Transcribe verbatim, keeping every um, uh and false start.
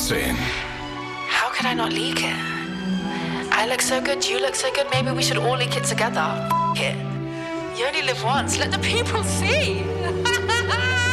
sehen. How could I not leak it? I look so good, you look so good, maybe we should all leak it together. F it. You only live once, let the people see.